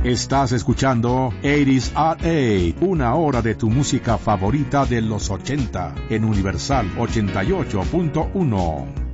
Estás escuchando 80s at 8, una hora de tu música favorita de los 80 en Universal 88.1.